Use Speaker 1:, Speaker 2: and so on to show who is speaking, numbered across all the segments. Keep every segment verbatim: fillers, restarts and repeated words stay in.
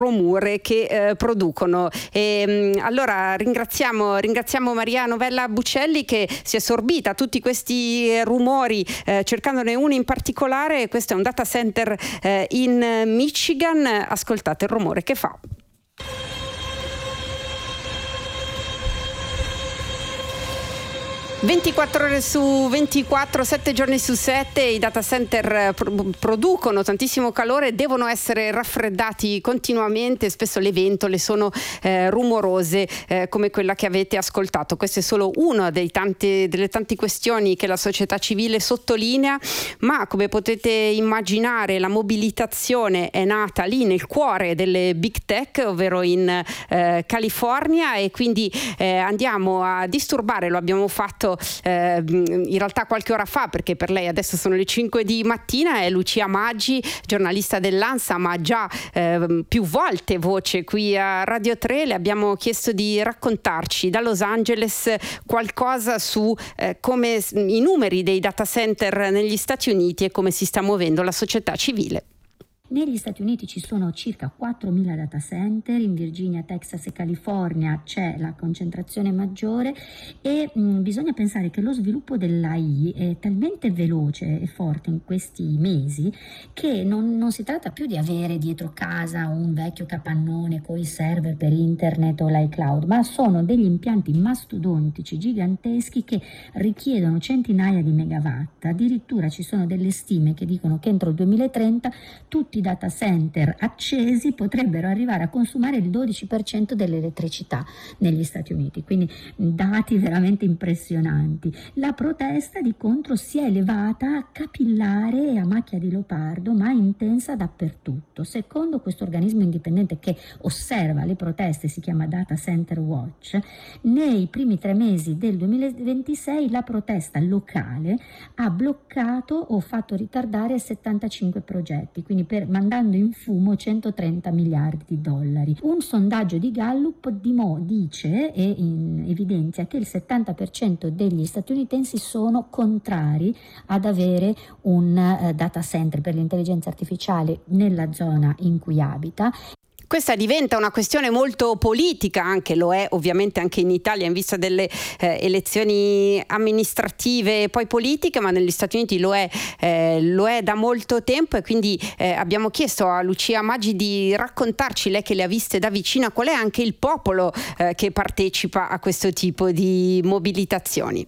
Speaker 1: rumore che eh, producono. E, mh, allora ringraziamo, ringraziamo Maria Novella Buccelli che si è sorbita tutti questi eh, rumori eh, cercandone uno in particolare. Questo è un data center eh, in Michigan. Ascoltate il rumore che fa. ventiquattro ore su ventiquattro, sette giorni su sette, i data center producono tantissimo calore, devono essere raffreddati continuamente, spesso le ventole sono eh, rumorose eh, come quella che avete ascoltato. Questa è solo una dei tanti, delle tante questioni che la società civile sottolinea, ma come potete immaginare la mobilitazione è nata lì nel cuore delle big tech, ovvero in eh, California, e quindi eh, andiamo a disturbare, lo abbiamo fatto Eh, in realtà qualche ora fa, perché per lei adesso sono le cinque di mattina. È Lucia Maggi, giornalista dell'ANSA, ma già eh, più volte voce qui a Radio tre. Le abbiamo chiesto di raccontarci da Los Angeles qualcosa su eh, come i numeri dei data center negli Stati Uniti e come si sta muovendo la società civile.
Speaker 2: Negli Stati Uniti ci sono circa quattromila data center, in Virginia, Texas e California c'è la concentrazione maggiore e mh, bisogna pensare che lo sviluppo dell'A I è talmente veloce e forte in questi mesi che non, non si tratta più di avere dietro casa un vecchio capannone con i server per internet o l'iCloud, ma sono degli impianti mastodontici giganteschi che richiedono centinaia di megawatt. Addirittura ci sono delle stime che dicono che entro il duemilatrenta tutti i data center accesi potrebbero arrivare a consumare il dodici per cento dell'elettricità negli Stati Uniti, quindi dati veramente impressionanti. La protesta di contro si è elevata capillare e a macchia di leopardo, ma intensa dappertutto. Secondo questo organismo indipendente che osserva le proteste, si chiama Data Center Watch, nei primi tre mesi del duemilaventisei la protesta locale ha bloccato o fatto ritardare settantacinque progetti, quindi per mandando in fumo centotrenta miliardi di dollari. Un sondaggio di Gallup dimo, dice e in, evidenzia che il settanta per cento degli statunitensi sono contrari ad avere un uh, data center per l'intelligenza artificiale nella zona in cui abita.
Speaker 1: Questa diventa una questione molto politica, anche lo è ovviamente anche in Italia in vista delle eh, elezioni amministrative e poi politiche, ma negli Stati Uniti lo è, eh, lo è da molto tempo, e quindi eh, abbiamo chiesto a Lucia Maggi di raccontarci, lei che le ha viste da vicina, qual è anche il popolo eh, che partecipa a questo tipo di mobilitazioni.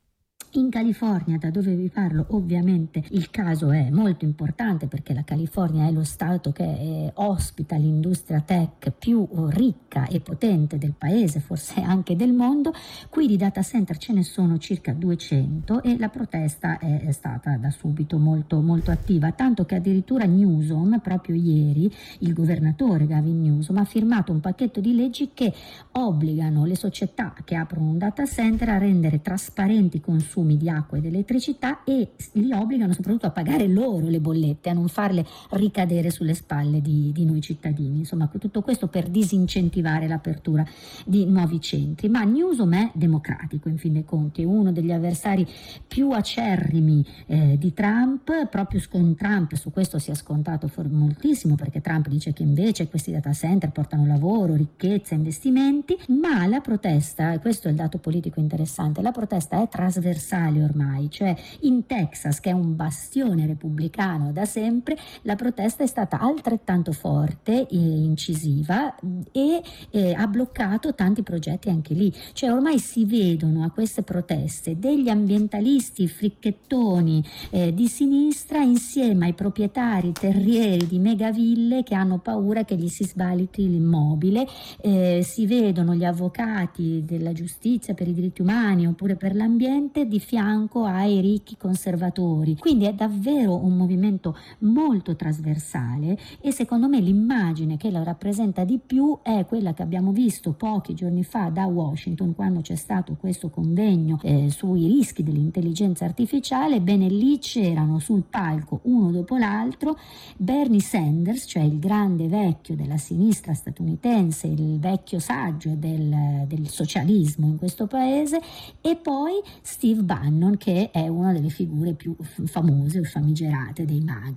Speaker 2: In California, da dove vi parlo, ovviamente il caso è molto importante perché la California è lo stato che eh, ospita l'industria tech più ricca e potente del paese, forse anche del mondo. Qui di data center ce ne sono circa duecento e la protesta è, è stata da subito molto, molto attiva, tanto che addirittura Newsom, proprio ieri, il governatore Gavin Newsom ha firmato un pacchetto di leggi che obbligano le società che aprono un data center a rendere trasparenti i consumi di acqua ed elettricità e li obbligano soprattutto a pagare loro le bollette, a non farle ricadere sulle spalle di, di noi cittadini. Insomma, tutto questo per disincentivare l'apertura di nuovi centri. Ma Newsom è democratico, in fin dei conti, è uno degli avversari più acerrimi eh, di Trump. Proprio con Trump su questo si è scontato for- moltissimo, perché Trump dice che invece questi data center portano lavoro, ricchezza, investimenti, ma la protesta, e questo è il dato politico interessante, la protesta è trasversale ormai, cioè in Texas, che è un bastione repubblicano da sempre, la protesta è stata altrettanto forte e incisiva e, e ha bloccato tanti progetti anche lì. Cioè ormai si vedono a queste proteste degli ambientalisti fricchettoni eh, di sinistra insieme ai proprietari terrieri di megaville che hanno paura che gli si svaluti l'immobile, eh, si vedono gli avvocati della giustizia per i diritti umani oppure per l'ambiente di fianco ai ricchi conservatori. Quindi è davvero un movimento molto trasversale e secondo me l'immagine che la rappresenta di più è quella che abbiamo visto pochi giorni fa da Washington, quando c'è stato questo convegno eh, sui rischi dell'intelligenza artificiale. Bene, lì c'erano sul palco uno dopo l'altro Bernie Sanders, cioè il grande vecchio della sinistra statunitense, il vecchio saggio del, del socialismo in questo paese, e poi Steve Bannon, che è una delle figure più famose o famigerate dei MAGA.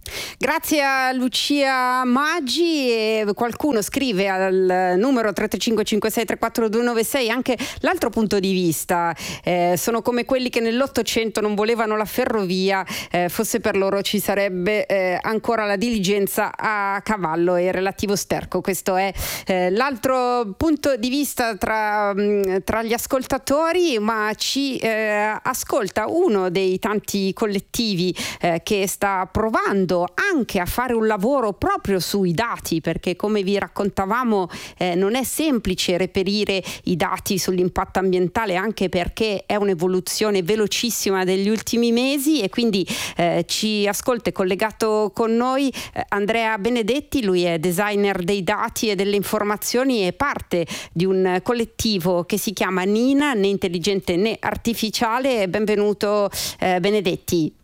Speaker 1: Grazie a Lucia Maggi. E qualcuno scrive al numero tre tre cinque cinque sei tre quattro due nove sei anche l'altro punto di vista. Eh, sono come quelli che nell'Ottocento non volevano la ferrovia, eh, fosse per loro ci sarebbe eh, ancora la diligenza a cavallo e relativo sterco. Questo è eh, l'altro punto di vista tra, mh, tra gli ascoltatori, ma ci eh, ascolta uno dei tanti collettivi eh, che sta provando anche a fare un lavoro proprio sui dati, perché come vi raccontavamo eh, non è semplice reperire i dati sull'impatto ambientale, anche perché è un'evoluzione velocissima degli ultimi mesi, e quindi eh, ci ascolta, è collegato con noi eh, Andrea Benedetti. Lui è designer dei dati e delle informazioni e parte di un collettivo che si chiama Nina, né intelligente né artificiale. Benvenuto eh, Benedetti.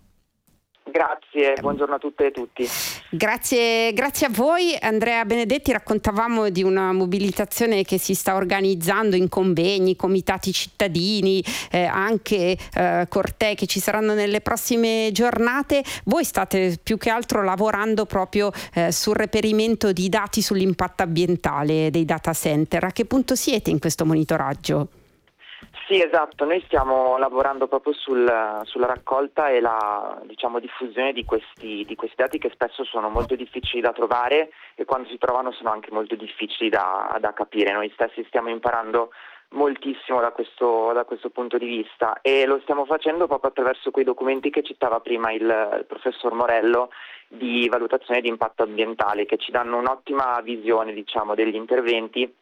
Speaker 3: Grazie, buongiorno a tutte e tutti.
Speaker 1: Grazie, grazie a voi. Andrea Benedetti, raccontavamo di una mobilitazione che si sta organizzando in convegni, comitati cittadini, eh, anche eh, cortei che ci saranno nelle prossime giornate. Voi state più che altro lavorando proprio eh, sul reperimento di dati sull'impatto ambientale dei data center. A che punto siete in questo monitoraggio?
Speaker 3: Sì, esatto, noi stiamo lavorando proprio sul, sulla raccolta e la diciamo, diffusione di questi, di questi dati, che spesso sono molto difficili da trovare e quando si trovano sono anche molto difficili da, da capire. Noi stessi stiamo imparando moltissimo da questo, da questo punto di vista e lo stiamo facendo proprio attraverso quei documenti che citava prima il, il professor Morello di valutazione di impatto ambientale, che ci danno un'ottima visione diciamo, degli interventi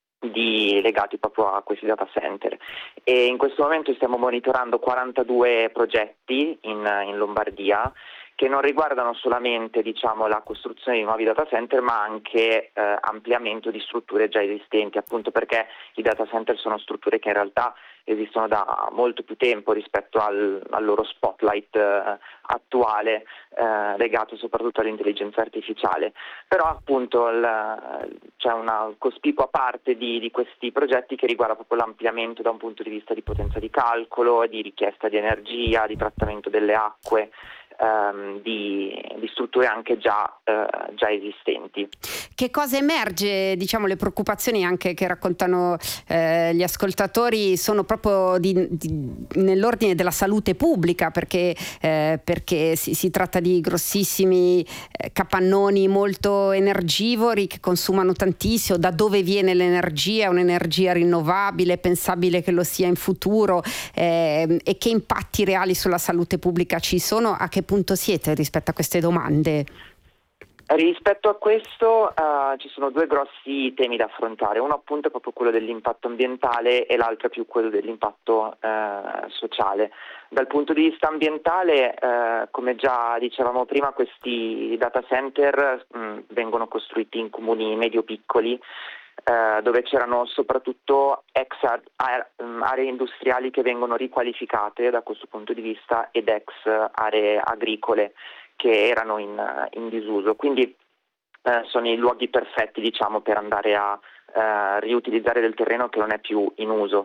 Speaker 3: Di, legati proprio a questi data center, e in questo momento stiamo monitorando quarantadue progetti in, in Lombardia che non riguardano solamente diciamo, la costruzione di nuovi data center, ma anche eh, ampliamento di strutture già esistenti, appunto perché i data center sono strutture che in realtà esistono da molto più tempo rispetto al, al loro spotlight eh, attuale, eh, legato soprattutto all'intelligenza artificiale. Però appunto il, c'è una cospicua parte di, di questi progetti che riguarda proprio l'ampliamento da un punto di vista di potenza di calcolo, di richiesta di energia, di trattamento delle acque, ehm, di, di strutture anche già, eh, già esistenti.
Speaker 1: Che cosa emerge? Diciamo, le preoccupazioni anche che raccontano eh, gli ascoltatori sono proprio di, di, nell'ordine della salute pubblica, perché, eh, perché si, si tratta di grossissimi eh, capannoni molto energivori che consumano tantissimo. Da dove viene l'energia? È un'energia rinnovabile, è pensabile che lo sia in futuro, eh, e che impatti reali sulla salute pubblica ci sono? A che punto siete rispetto a queste domande?
Speaker 3: Rispetto a questo uh, ci sono due grossi temi da affrontare, uno appunto è proprio quello dell'impatto ambientale e l'altro è più quello dell'impatto uh, sociale. Dal punto di vista ambientale, uh, come già dicevamo prima, questi data center mh, vengono costruiti in comuni medio-piccoli, uh, dove c'erano soprattutto ex aree industriali che vengono riqualificate da questo punto di vista ed ex aree agricole che erano in, in disuso, quindi eh, sono i luoghi perfetti diciamo per andare a eh, riutilizzare del terreno che non è più in uso.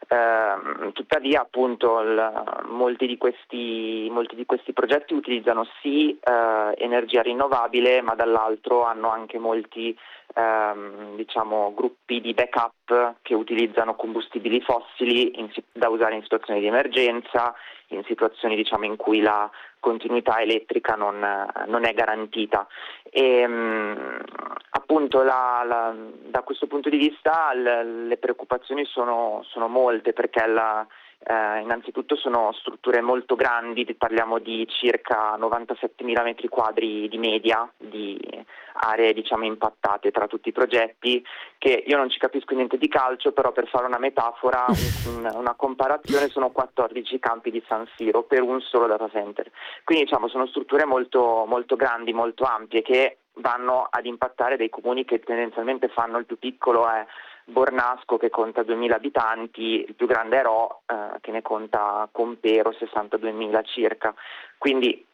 Speaker 3: Eh, tuttavia appunto il, molti, di questi, molti di questi progetti utilizzano sì eh, energia rinnovabile, ma dall'altro hanno anche molti ehm, diciamo gruppi di backup che utilizzano combustibili fossili in, da usare in situazioni di emergenza, in situazioni diciamo in cui la continuità elettrica non, non è garantita. E, mh, appunto la, la, da questo punto di vista l, le preoccupazioni sono, sono molte, perché la, eh, innanzitutto sono strutture molto grandi, parliamo di circa novantasettemila metri quadri di media di aree diciamo impattate tra tutti i progetti, che io non ci capisco niente di calcio, però per fare una metafora, un, una comparazione, sono quattordici campi di San Siro per un solo data center. Quindi diciamo sono strutture molto, molto grandi, molto ampie, che vanno ad impattare dei comuni che tendenzialmente fanno, il più piccolo è Bornasco che conta duemila abitanti, il più grande è Rho eh, che ne conta Compero sessantaduemila circa. Quindi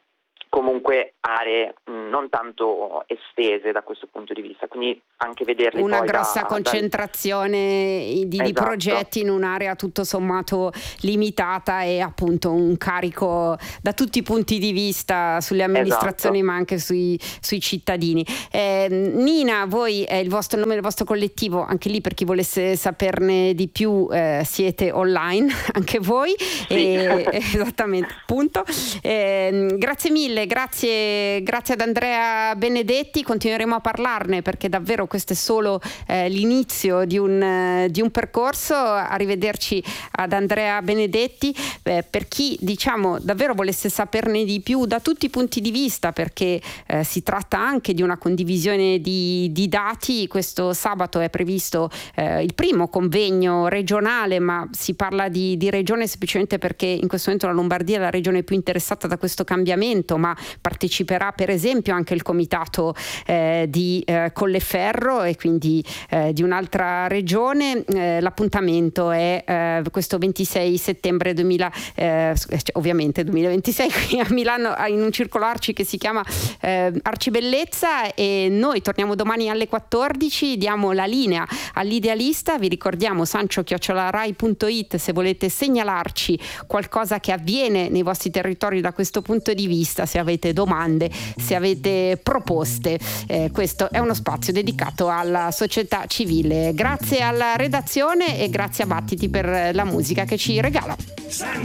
Speaker 3: comunque aree mh, non tanto estese da questo punto di vista, quindi anche vederli
Speaker 1: una
Speaker 3: poi
Speaker 1: grossa
Speaker 3: da,
Speaker 1: concentrazione di, di
Speaker 3: esatto.
Speaker 1: progetti in un'area tutto sommato limitata e appunto un carico da tutti i punti di vista sulle amministrazioni, esatto. ma anche sui, sui cittadini. Eh, Nina, voi è il vostro il nome del vostro collettivo, anche lì per chi volesse saperne di più eh, siete online anche voi.
Speaker 3: Sì.
Speaker 1: E, esattamente, punto. Eh, grazie mille, grazie, grazie ad Andrea Benedetti, continueremo a parlarne perché davvero questo è solo eh, l'inizio di un, eh, di un percorso. Arrivederci ad Andrea Benedetti. Eh, per chi diciamo davvero volesse saperne di più da tutti i punti di vista, perché eh, si tratta anche di una condivisione di, di dati, questo sabato è previsto eh, il primo convegno regionale, ma si parla di, di regione semplicemente perché in questo momento la Lombardia è la regione più interessata da questo cambiamento, ma parteciperà per esempio anche il comitato eh, di eh, Colleferro e quindi eh, di un'altra regione. Eh, l'appuntamento è eh, questo ventisei settembre duemila, eh, ovviamente duemilaventisei qui a Milano, in un circolo Arci che si chiama eh, Arcibellezza, e noi torniamo domani alle quattordici. Diamo la linea all'idealista, vi ricordiamo sancio chiocciola rai punto it se volete segnalarci qualcosa che avviene nei vostri territori da questo punto di vista, se avete domande, se avete proposte. Eh, questo è uno spazio dedicato alla società civile. Grazie alla redazione e grazie a Battiti per la musica che ci regala.